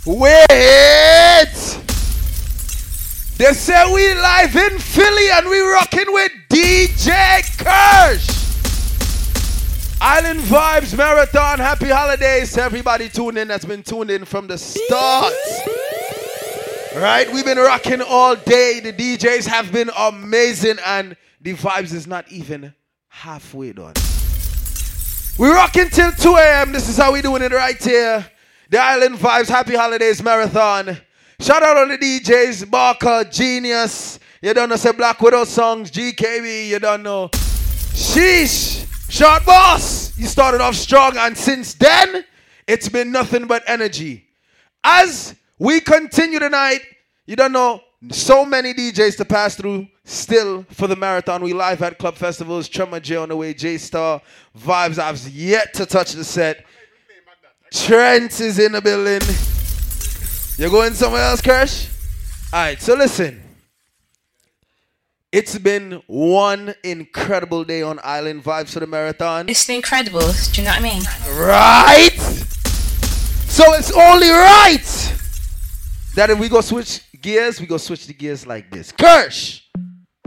Wait! They say we live in Philly and we rocking with DJ Kirsch. Island Vibes Marathon. Happy holidays to everybody tuned in that's been tuned in from the start. Right? We've been rocking all day. The DJs have been amazing and the vibes is not even halfway done. We're rocking till 2 a.m. This is how we doing it right here. The Island Vibes Happy Holidays Marathon. Shout out on the DJs, Barker, Genius. You don't know, say Black Widow songs, GKB, you don't know. Sheesh, Short Boss. You started off strong and since then, it's been nothing but energy. As we continue tonight, you don't know, so many DJs to pass through still for the marathon. We live at club festivals, Trummer J on the way, J-Star, Vibes. I've yet to touch the set. Trent is in the building. You're going somewhere else, Kirsch? All right, so listen. It's been one incredible day on Island Vibes for the marathon. It's incredible. Do you know what I mean? Right? So it's only right that if we go switch gears, we go switch the gears like this. Kirsch,